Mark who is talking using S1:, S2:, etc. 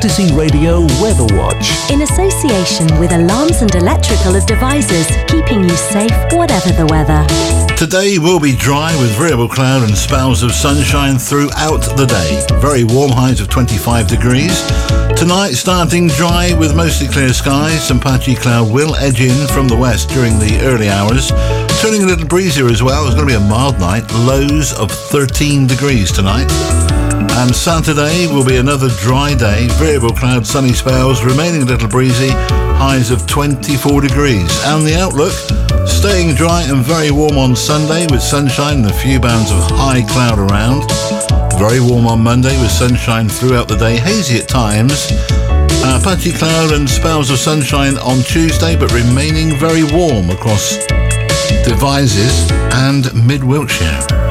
S1: Altersea Radio Weather Watch.
S2: In association with Alarms and Electrical Devices, keeping you safe whatever the weather.
S3: Today will be dry with variable cloud and spells of sunshine throughout the day. Very warm, highs of 25 degrees. Tonight starting dry with mostly clear skies. Some patchy cloud will edge in from the west during the early hours. Turning a little breezier as well. It's going to be a mild night. Lows of 13 degrees tonight. And Saturday will be another dry day. Variable cloud, sunny spells, remaining a little breezy. Highs of 24 degrees. And the outlook, staying dry and very warm on Sunday with sunshine and a few bands of high cloud around. Very warm on Monday with sunshine throughout the day. Hazy at times. Patchy cloud and spells of sunshine on Tuesday, but remaining very warm across Devizes and mid-Wiltshire.